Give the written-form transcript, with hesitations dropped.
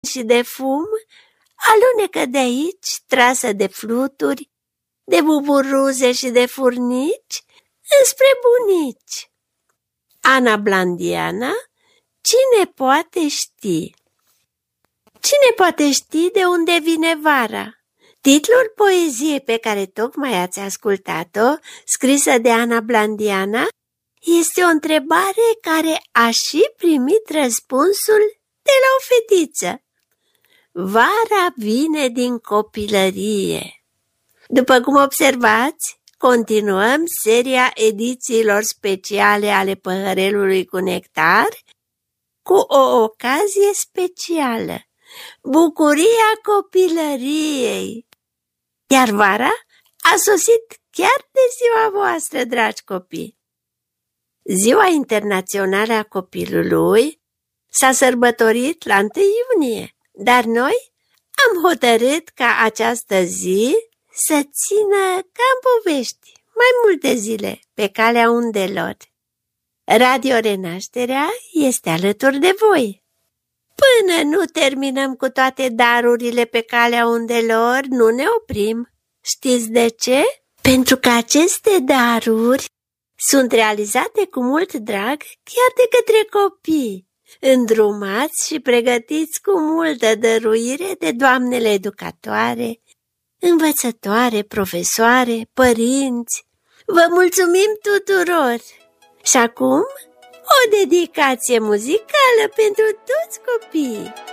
și de fum alunecă de aici, trasă de fluturi, de buburuze și de furnici, înspre bunici. Ana Blandiana, cine poate ști? Cine poate ști de unde vine vara? Titlul poeziei pe care tocmai ați ascultat-o, scrisă de Ana Blandiana, este o întrebare care a și primit răspunsul de la o fetiță. Vara vine din copilărie. După cum observați, continuăm seria edițiilor speciale ale Păhărelului cu nectar cu o ocazie specială, bucuria copilăriei. Iar vara a sosit chiar de ziua voastră, dragi copii. Ziua Internațională a Copilului s-a sărbătorit la 1 iunie, dar noi am hotărât ca această zi să țină ca în povești mai multe zile pe calea undelor. Radio Renașterea este alături de voi. Până nu terminăm cu toate darurile pe calea undelor, nu ne oprim. Știți de ce? Pentru că aceste daruri sunt realizate cu mult drag chiar de către copii, îndrumați și pregătiți cu multă dăruire de doamnele educatoare, învățătoare, profesoare, părinți. Vă mulțumim tuturor! Și acum, o dedicație muzicală pentru toți copiii!